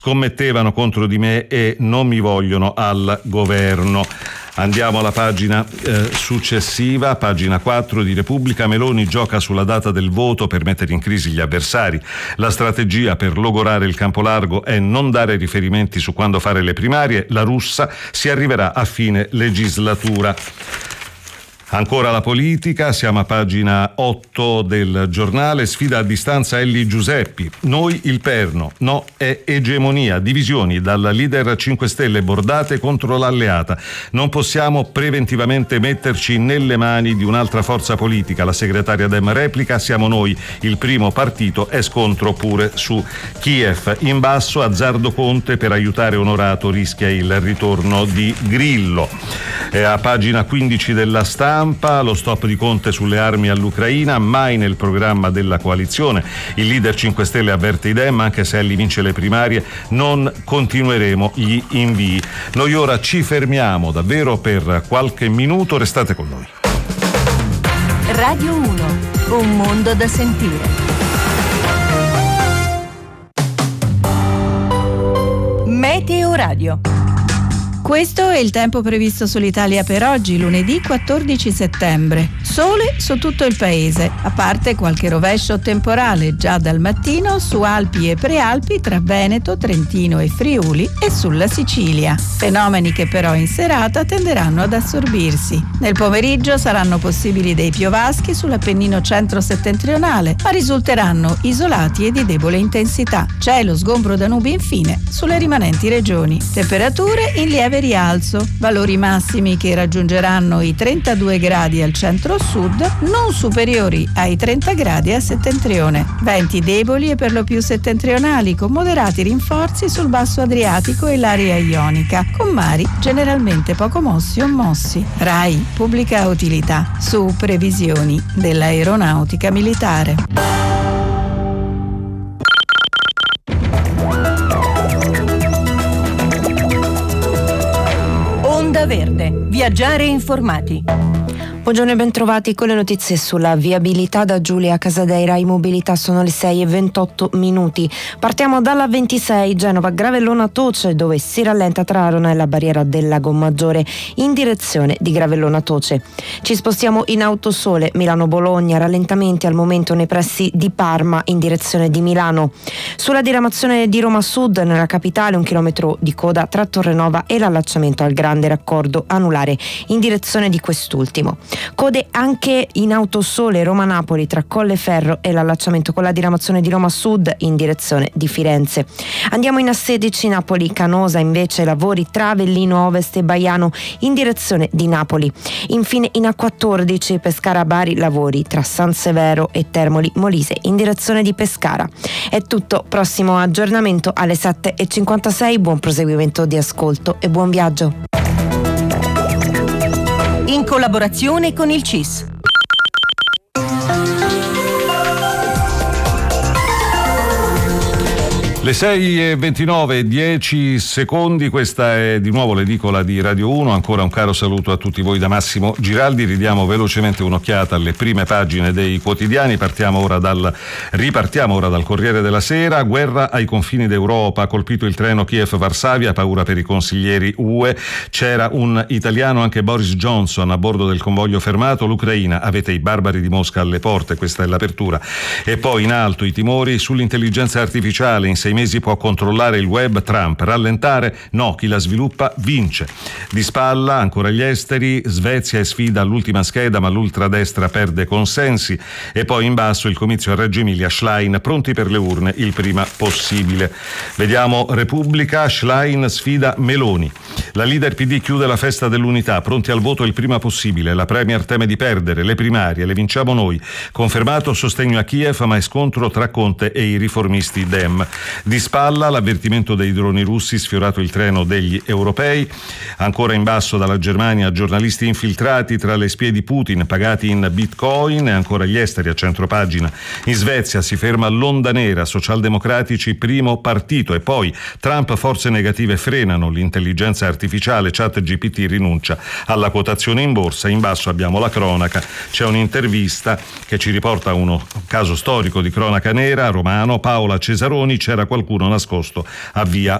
Scommettevano contro di me e non mi vogliono al governo. Andiamo alla pagina successiva, pagina 4 di Repubblica. Meloni gioca sulla data del voto per mettere in crisi gli avversari. La strategia per logorare il campo largo è non dare riferimenti su quando fare le primarie. La russa si arriverà a fine legislatura. Ancora la politica, siamo a pagina 8 del giornale. Sfida a distanza Elli Giuseppi. Noi il perno, no è egemonia, divisioni dalla leader 5 Stelle bordate contro l'alleata. Non possiamo preventivamente metterci nelle mani di un'altra forza politica. La segretaria Dem replica, siamo noi il primo partito e scontro pure su Kiev. In basso azzardo Conte per aiutare Onorato rischia il ritorno di Grillo. A pagina 15 della Stampa, lo stop di Conte sulle armi all'Ucraina, mai nel programma della coalizione. Il leader 5 Stelle avverte i Dem, anche se Elli vince le primarie non continueremo gli invii. Noi ora ci fermiamo davvero per qualche minuto, restate con noi. Radio 1, un mondo da sentire. Meteo Radio. Questo è il tempo previsto sull'Italia per oggi, lunedì 14 settembre. Sole su tutto il paese, a parte qualche rovescio temporale già dal mattino su Alpi e Prealpi tra Veneto, Trentino e Friuli e sulla Sicilia. Fenomeni che però in serata tenderanno ad assorbirsi. Nel pomeriggio saranno possibili dei piovaschi sull'Appennino centro-settentrionale, ma risulteranno isolati e di debole intensità. Cielo sgombro da nubi infine sulle rimanenti regioni. Temperature in lieve rialzo, valori massimi che raggiungeranno i 32 gradi al centro-sud, non superiori ai 30 gradi a settentrione. Venti deboli e per lo più settentrionali, con moderati rinforzi sul basso Adriatico e l'area ionica, con mari generalmente poco mossi o mossi. RAI Pubblica Utilità, su previsioni dell'aeronautica militare. Onda Verde, viaggiare informati. Buongiorno e bentrovati con le notizie sulla viabilità da Giulia Casadeira. In mobilità sono le 6:28. Partiamo dalla 26 Genova Gravellona Toce, dove si rallenta tra Arona e la barriera del Lago Maggiore in direzione di Gravellona Toce. Ci spostiamo in Autosole Milano Bologna, rallentamenti al momento nei pressi di Parma in direzione di Milano. Sulla diramazione di Roma Sud nella capitale 1 chilometro di coda tra Torrenova e l'allacciamento al grande raccordo anulare in direzione di quest'ultimo. Code anche in Autosole Roma-Napoli tra Colleferro e l'allacciamento con la diramazione di Roma Sud in direzione di Firenze. Andiamo in A16 Napoli Canosa, invece lavori tra Avellino Ovest e Baiano in direzione di Napoli. Infine in A14 Pescara Bari, lavori tra San Severo e Termoli Molise in direzione di Pescara. È tutto, prossimo aggiornamento alle 7:56. Buon proseguimento di ascolto e buon viaggio. In collaborazione con il CIS. Le 6:29, 10 secondi, questa è di nuovo l'edicola di Radio 1, ancora un caro saluto a tutti voi da Massimo Giraldi. Ridiamo velocemente un'occhiata alle prime pagine dei quotidiani. Ripartiamo ora dal Corriere della Sera. Guerra ai confini d'Europa, colpito il treno Kiev-Varsavia, paura per i consiglieri UE. C'era un italiano, anche Boris Johnson, a bordo del convoglio fermato. L'Ucraina, avete i barbari di Mosca alle porte, questa è l'apertura. E poi in alto i timori sull'intelligenza artificiale. In 6 mesi può controllare il web Trump, rallentare? No, chi la sviluppa vince. Di spalla ancora gli esteri, Svezia è sfida all'ultima scheda ma l'ultradestra perde consensi. E poi in basso il comizio a Reggio Emilia, Schlein pronti per le urne il prima possibile. Vediamo Repubblica, Schlein sfida Meloni. La leader PD chiude la festa dell'unità, pronti al voto il prima possibile. La premier teme di perdere, le primarie le vinciamo noi. Confermato sostegno a Kiev ma è scontro tra Conte e i riformisti Dem. Di spalla l'avvertimento dei droni russi, sfiorato il treno degli europei. Ancora in basso dalla Germania, giornalisti infiltrati tra le spie di Putin pagati in bitcoin. E ancora gli esteri a centropagina. In Svezia si ferma l'onda nera, socialdemocratici primo partito. E poi Trump, forze negative frenano l'intelligenza artificiale, ChatGPT rinuncia alla quotazione in borsa. In basso abbiamo la cronaca, c'è un'intervista che ci riporta uno caso storico di cronaca nera romano. Paola Cesaroni, c'era qualcuno nascosto a via